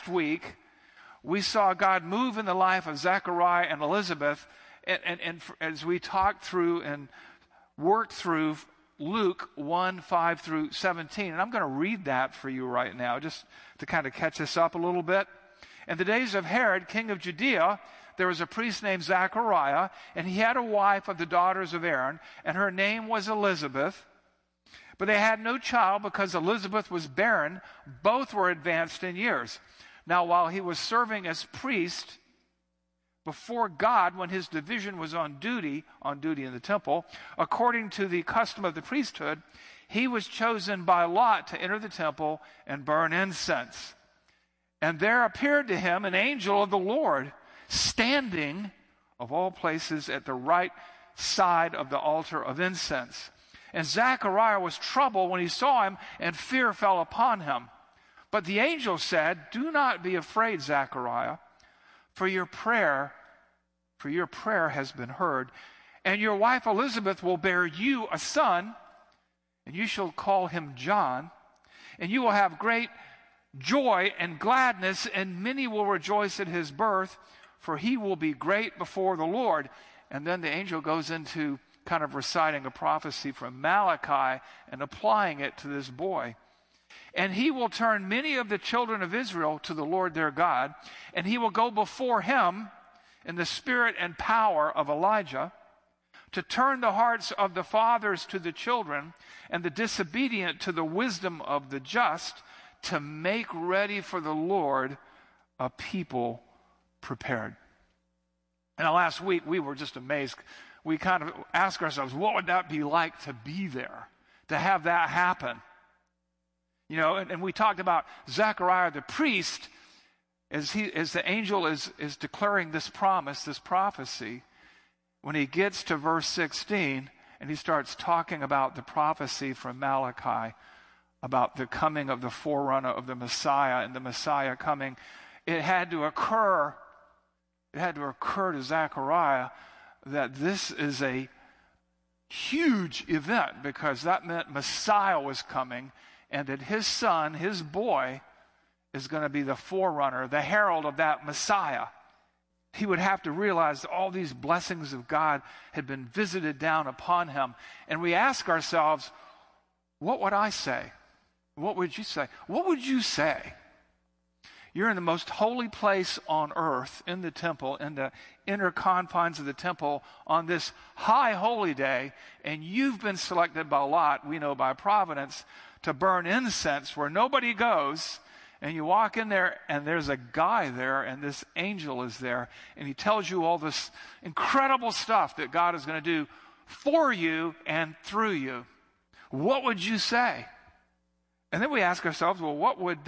week, we saw God move in the life of Zechariah and Elizabeth, and as we talked through and worked through Luke 1:5 through 17. And I'm going to read that for you right now, just to kind of catch us up a little bit. In the days of Herod, king of Judea, there was a priest named Zechariah, and he had a wife of the daughters of Aaron, and her name was Elizabeth. But they had no child because Elizabeth was barren. Both were advanced in years. Now, while he was serving as priest before God, when his division was on duty in the temple, according to the custom of the priesthood, he was chosen by lot to enter the temple and burn incense. And there appeared to him an angel of the Lord, standing, of all places, at the right side of the altar of incense. And Zechariah was troubled when he saw him, and fear fell upon him. But the angel said, "Do not be afraid, Zechariah, for your prayer has been heard, and your wife Elizabeth will bear you a son, and you shall call him John, and you will have great joy and gladness, and many will rejoice at his birth, for he will be great before the Lord." And then the angel goes into kind of reciting a prophecy from Malachi and applying it to this boy. "And he will turn many of the children of Israel to the Lord their God, and he will go before him in the spirit and power of Elijah, to turn the hearts of the fathers to the children, and the disobedient to the wisdom of the just, to make ready for the Lord a people prepared." And last week we were just amazed. We kind of asked ourselves, what would that be like to be there, to have that happen? You know, and we talked about Zechariah the priest, as the angel is declaring this promise, this prophecy. When he gets to verse 16, and he starts talking about the prophecy from Malachi, about the coming of the forerunner of the Messiah, and the Messiah coming, it had to occur to Zechariah that this is a huge event, because that meant Messiah was coming, and that his son, his boy, is going to be the forerunner, the herald of that Messiah. He would have to realize that all these blessings of God had been visited down upon him. And we ask ourselves, what would I say? What would you say? What would you say? You're in the most holy place on earth, in the temple, in the inner confines of the temple, on this high holy day, and you've been selected by lot, we know by providence, to burn incense where nobody goes. And you walk in there, and there's a guy there, and this angel is there, and he tells you all this incredible stuff that God is going to do for you and through you. What would you say? And then we ask ourselves, well, what would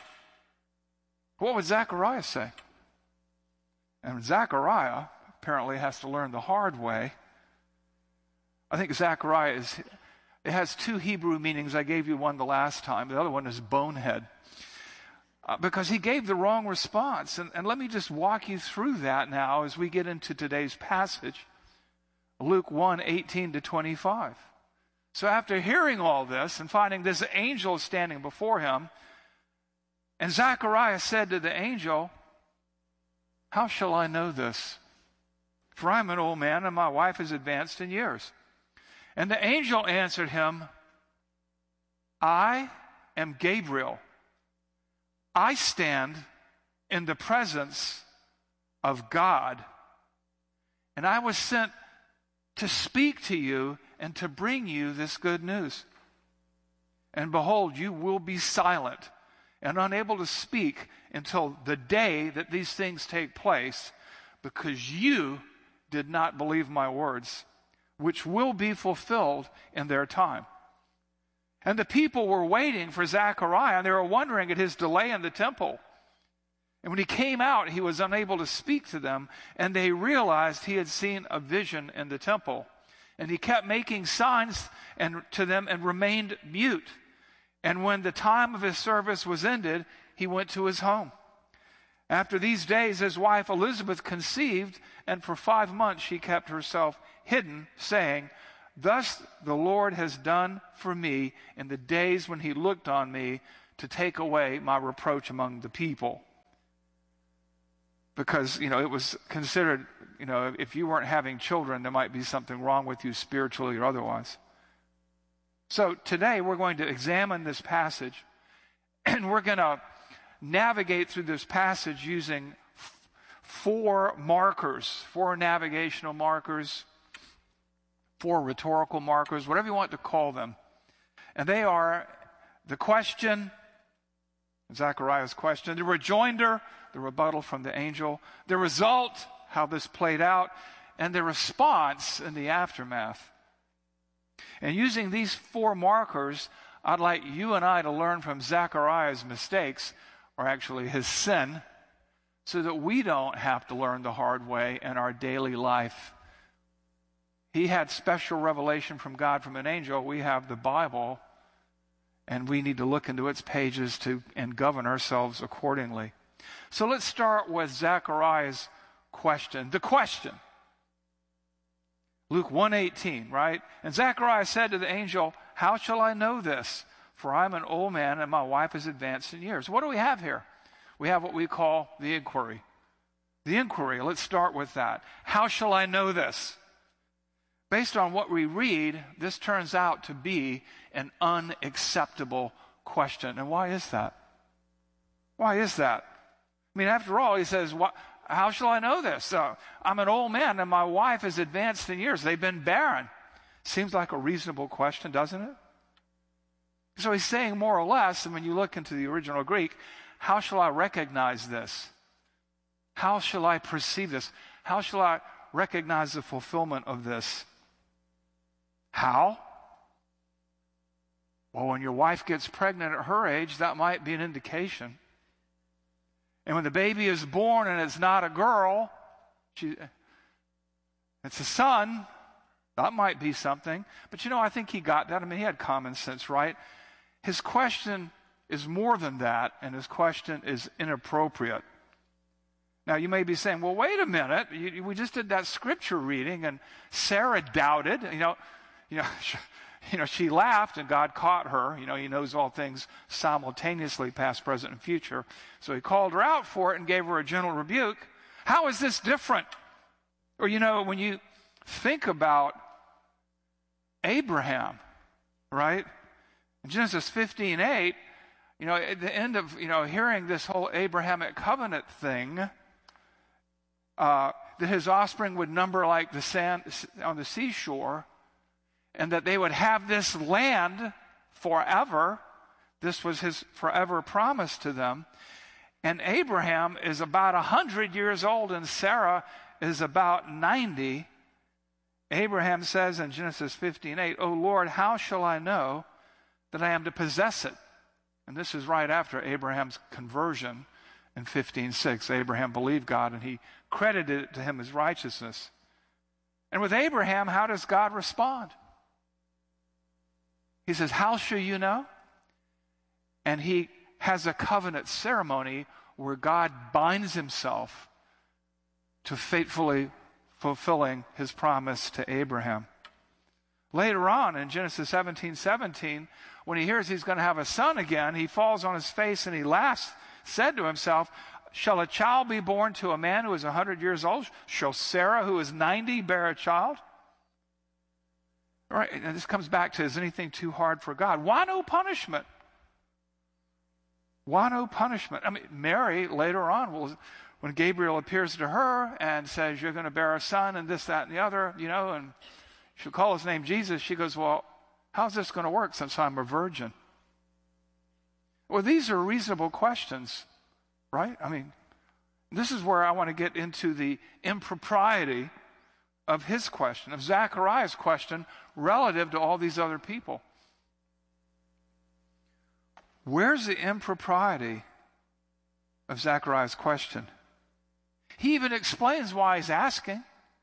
Zechariah say? And Zechariah apparently has to learn the hard way. I think Zechariah it has two Hebrew meanings. I gave you one the last time. The other one is bonehead. Because he gave the wrong response. And let me just walk you through that now as we get into today's passage. Luke 1:18 to 25. So after hearing all this and finding this angel standing before him, and Zechariah said to the angel, "How shall I know this? For I am an old man, and my wife is advanced in years." And the angel answered him, "I am Gabriel. I stand in the presence of God, and I was sent to speak to you and to bring you this good news. And behold, you will be silent and unable to speak until the day that these things take place, because you did not believe my words, which will be fulfilled in their time." And the people were waiting for Zechariah, and they were wondering at his delay in the temple. And when he came out, he was unable to speak to them, and they realized he had seen a vision in the temple. And he kept making signs to them and remained mute. And when the time of his service was ended, he went to his home. After these days, his wife Elizabeth conceived, and for 5 months she kept herself hidden, saying, "Thus the Lord has done for me in the days when he looked on me to take away my reproach among the people." because, it was considered, if you weren't having children, there might be something wrong with you spiritually or otherwise. So today we're going to examine this passage, and we're going to navigate through this passage using four navigational markers, four rhetorical markers, whatever you want to call them. And they are the question, Zechariah's question, the rejoinder, the rebuttal from the angel, the result, how this played out, and the response in the aftermath. And using these four markers, I'd like you and I to learn from Zechariah's mistakes, or actually his sin, so that we don't have to learn the hard way in our daily life. He had special revelation from God from an angel. We have the Bible, and we need to look into its pages and govern ourselves accordingly. So let's start with Zechariah's question. The question. Luke 1:18, right? And Zechariah said to the angel, "How shall I know this? For I'm an old man and my wife is advanced in years." What do we have here? We have what we call the inquiry. The inquiry, let's start with that. How shall I know this? Based on what we read, this turns out to be an unacceptable question. And why is that? Why is that? I mean, after all, he says, how shall I know this? I'm an old man and my wife is advanced in years. They've been barren. Seems like a reasonable question, doesn't it? So he's saying more or less, and when you look into the original Greek, how shall I recognize this? How shall I perceive this? How shall I recognize the fulfillment of this? How? Well, when your wife gets pregnant at her age, that might be an indication. And when the baby is born and it's not a girl, it's a son, that might be something. But I think he got that. I mean, he had common sense, right? His question is more than that, and his question is inappropriate. Now, you may be saying, well, wait a minute. We just did that scripture reading, and Sarah doubted. She laughed, and God caught her. He knows all things simultaneously, past, present, and future. So he called her out for it and gave her a gentle rebuke. How is this different? Or, when you think about Abraham, right? In Genesis 15:8, at the end of, hearing this whole Abrahamic covenant thing, that his offspring would number like the sand on the seashore, and that they would have this land forever. This was his forever promise to them. And Abraham is about 100 years old, and Sarah is about 90. Abraham says in Genesis 15:8, "O Lord, how shall I know that I am to possess it?" And this is right after Abraham's conversion in 15:6. Abraham believed God, and he credited it to him as righteousness. And with Abraham, how does God respond? He says, "How shall you know?" And he has a covenant ceremony where God binds himself to faithfully fulfilling his promise to Abraham. Later on in Genesis 17:17, when he hears he's going to have a son again, he falls on his face and he laughs, said to himself, "Shall a child be born to a man who is 100 years old? Shall Sarah, who is 90, bear a child?" All right, and this comes back to, is anything too hard for God? Why no punishment? Why no punishment? I mean, Mary, later on, when Gabriel appears to her and says, "You're going to bear a son," and this, that, and the other, and she'll call his name Jesus, she goes, "Well, how's this going to work since I'm a virgin?" Well, these are reasonable questions, right? I mean, this is where I want to get into the impropriety of his question, of Zechariah's question, relative to all these other people. Where's the impropriety of Zechariah's question? He even explains why he's asking.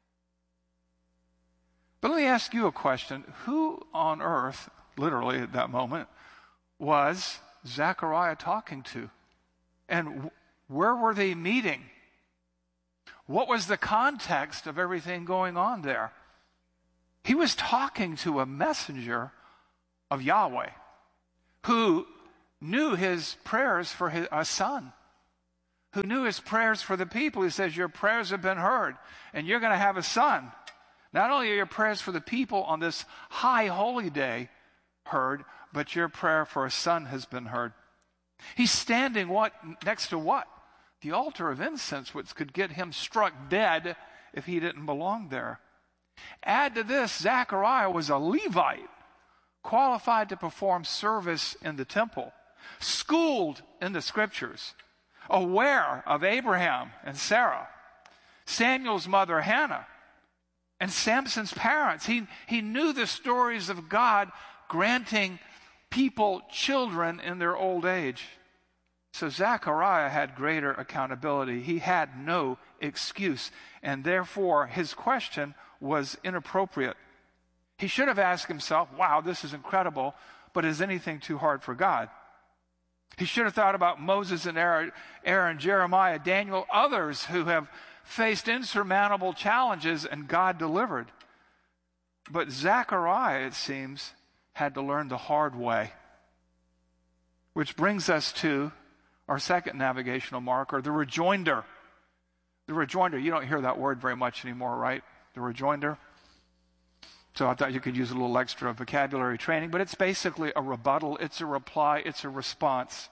But let me ask you a question. Who on earth, literally at that moment, was Zechariah talking to? And where were they meeting? What was the context of everything going on there? He was talking to a messenger of Yahweh who knew his prayers for a son, who knew his prayers for the people. He says, your prayers have been heard, and you're going to have a son. Not only are your prayers for the people on this high holy day heard, but your prayer for a son has been heard. He's standing next to what? The altar of incense, which could get him struck dead if he didn't belong there. Add to this, Zechariah was a Levite, qualified to perform service in the temple, schooled in the scriptures, aware of Abraham and Sarah, Samuel's mother Hannah, and Samson's parents. He knew the stories of God granting people children in their old age. So Zechariah had greater accountability. He had no excuse, and therefore his question was inappropriate. He should have asked himself, wow, this is incredible, but is anything too hard for God? He should have thought about Moses and Aaron, Jeremiah, Daniel, others who have faced insurmountable challenges and God delivered. But Zechariah, it seems, had to learn the hard way. Which brings us to our second navigational marker, the rejoinder. The rejoinder, you don't hear that word very much anymore, right? The rejoinder. So I thought you could use a little extra vocabulary training, but it's basically a rebuttal, it's a reply, it's a response.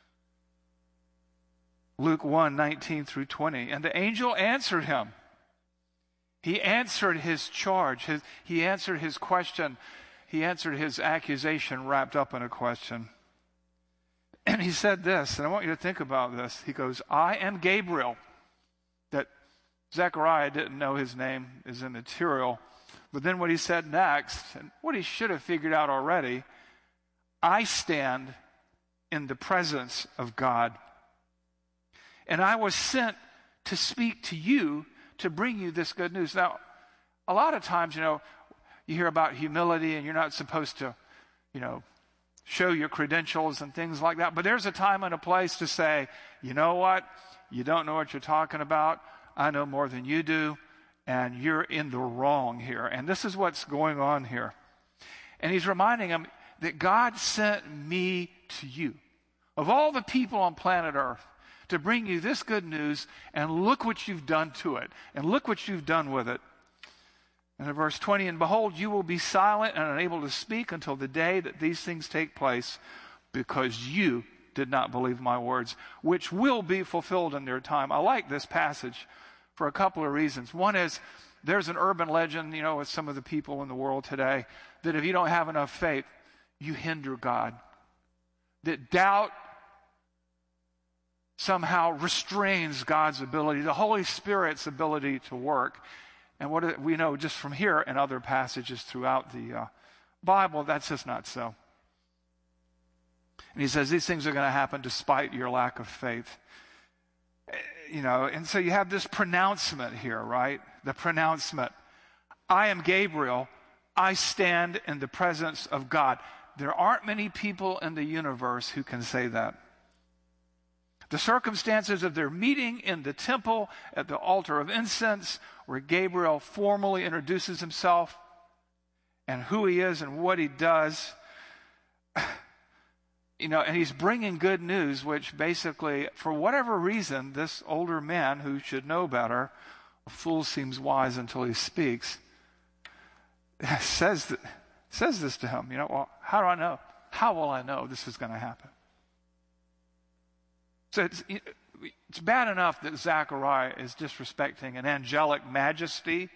Luke 1:19 through 20. And the angel answered him. He answered his charge. He answered his question. He answered his accusation wrapped up in a question. And he said this, and I want you to think about this. He goes, I am Gabriel. That Zechariah didn't know his name is immaterial. But then what he said next, and what he should have figured out already, I stand in the presence of God. And I was sent to speak to you to bring you this good news. Now, a lot of times, you hear about humility and you're not supposed to, show your credentials and things like that. But there's a time and a place to say, you know what? You don't know what you're talking about. I know more than you do. And you're in the wrong here. And this is what's going on here. And he's reminding him that God sent me to you, of all the people on planet Earth, to bring you this good news, and look what you've done to it, and look what you've done with it. And in verse 20, and behold, you will be silent and unable to speak until the day that these things take place, because you did not believe my words, which will be fulfilled in their time. I like this passage for a couple of reasons. One is, there's an urban legend, with some of the people in the world today, that if you don't have enough faith, you hinder God. That doubt somehow restrains God's ability, the Holy Spirit's ability to work. And what we know just from here and other passages throughout the Bible, that's just not so. And he says these things are going to happen despite your lack of faith. And so you have this pronouncement here, right? The pronouncement. I am Gabriel. I stand in the presence of God. There aren't many people in the universe who can say that. The circumstances of their meeting in the temple at the altar of incense, where Gabriel formally introduces himself and who he is and what he does, and he's bringing good news, which basically, for whatever reason, this older man who should know better, a fool seems wise until he speaks, says this to him. Well, how do I know? How will I know this is going to happen? So it's bad enough that Zechariah is disrespecting an angelic majesty,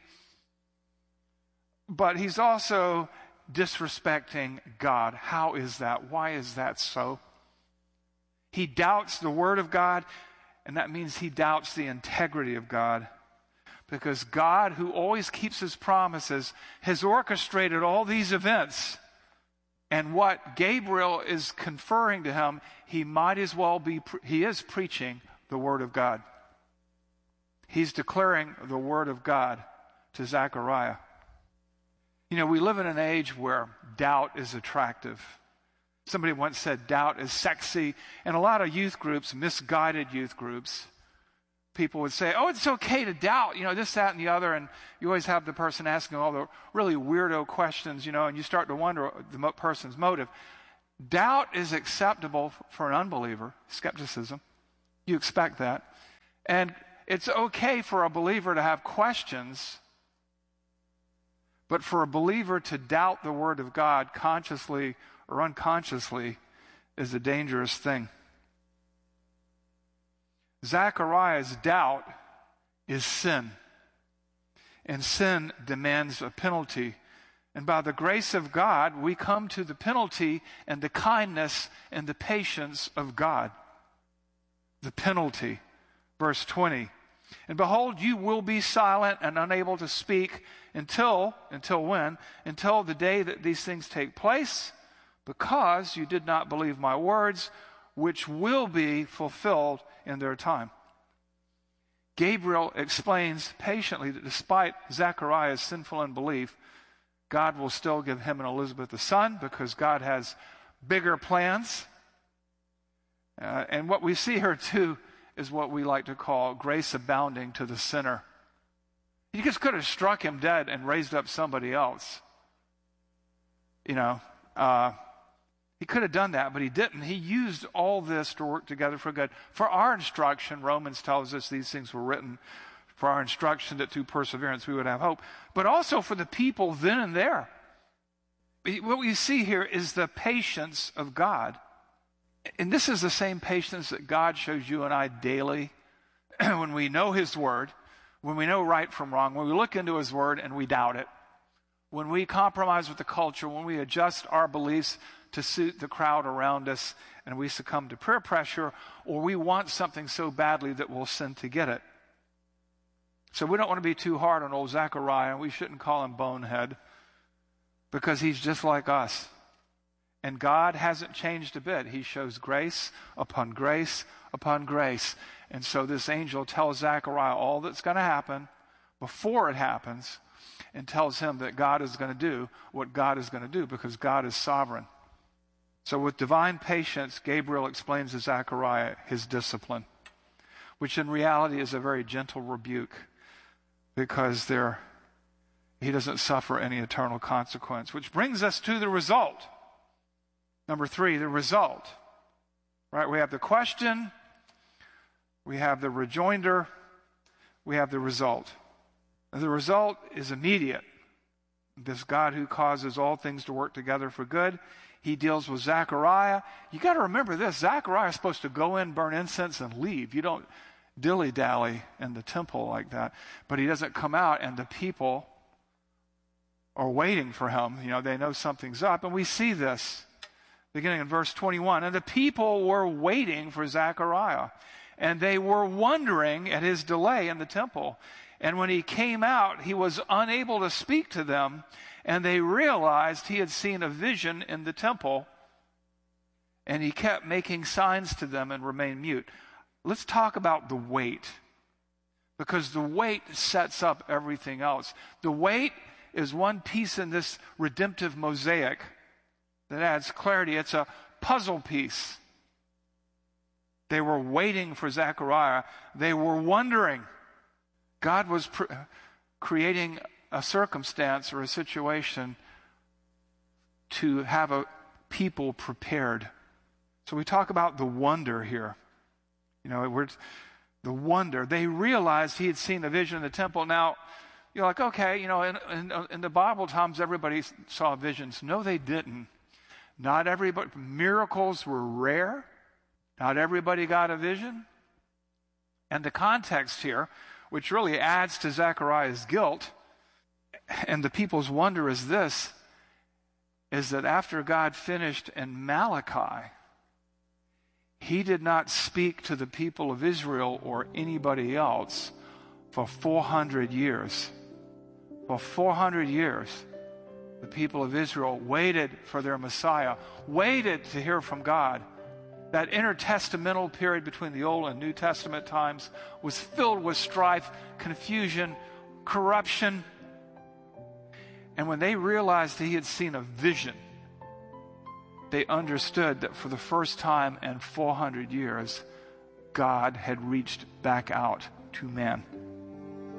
but he's also disrespecting God. How is that? Why is that so? He doubts the word of God, and that means he doubts the integrity of God. Because God, who always keeps his promises, has orchestrated all these events. And what Gabriel is conferring to him, he might as well be, he is preaching the word of God. He's declaring the word of God to Zechariah. We live in an age where doubt is attractive. Somebody once said doubt is sexy. And a lot of youth groups, misguided youth groups, people would say, oh, it's okay to doubt, this, that, and the other. And you always have the person asking all the really weirdo questions, and you start to wonder the person's motive. Doubt is acceptable for an unbeliever, skepticism. You expect that. And it's okay for a believer to have questions, but for a believer to doubt the Word of God consciously or unconsciously is a dangerous thing. Zechariah's doubt is sin, and sin demands a penalty. And by the grace of God, we come to the penalty and the kindness and the patience of God. The penalty. Verse 20. And behold, you will be silent and unable to speak until when? Until the day that these things take place, because you did not believe my words, which will be fulfilled in their time. Gabriel explains patiently that despite Zechariah's sinful unbelief, God will still give him and Elizabeth a son because God has bigger plans. And what we see here too is what we like to call grace abounding to the sinner. He just could have struck him dead and raised up somebody else. He could have done that, but he didn't. He used all this to work together for good. For our instruction, Romans tells us these things were written for our instruction that through perseverance we would have hope, but also for the people then and there. What we see here is the patience of God. And this is the same patience that God shows you and I daily when we know His Word, when we know right from wrong, when we look into His Word and we doubt it, when we compromise with the culture, when we adjust our beliefs to suit the crowd around us and we succumb to peer pressure, or we want something so badly that we'll sin to get it. So we don't want to be too hard on old Zechariah, and we shouldn't call him bonehead because he's just like us. And God hasn't changed a bit. He shows grace upon grace upon grace. And so this angel tells Zechariah all that's going to happen before it happens and tells him that God is going to do what God is going to do because God is sovereign. So with divine patience, Gabriel explains to Zechariah his discipline, which in reality is a very gentle rebuke because he doesn't suffer any eternal consequence. Which brings us to the result. Number 3, the result. Right? We have the question, we have the rejoinder, we have the result. And the result is immediate. This God who causes all things to work together for good, He deals with Zechariah. You got to remember this, Zechariah is supposed to go in, burn incense, and leave. You don't dilly-dally in the temple like that. But he doesn't come out, and the people are waiting for him. They know something's up. And we see this beginning in verse 21. And the people were waiting for Zechariah, and they were wondering at his delay in the temple. And when he came out, he was unable to speak to them, and they realized he had seen a vision in the temple, and he kept making signs to them and remained mute. Let's talk about the wait, because the wait sets up everything else. The wait is one piece in this redemptive mosaic that adds clarity. It's a puzzle piece. They were waiting for Zechariah. They were wondering. God was creating a circumstance or a situation to have a people prepared. So we talk about the wonder here. The wonder. They realized he had seen a vision in the temple. Now, you're like, okay, in the Bible times, everybody saw visions. No, they didn't. Not everybody. Miracles were rare. Not everybody got a vision. And the context here, which really adds to Zechariah's guilt, and the people's wonder is this, is that after God finished in Malachi, He did not speak to the people of Israel or anybody else for 400 years. For 400 years, the people of Israel waited for their Messiah, waited to hear from God. That intertestamental period between the Old and New Testament times was filled with strife, confusion, corruption. And when they realized He had seen a vision, they understood that for the first time in 400 years, God had reached back out to man.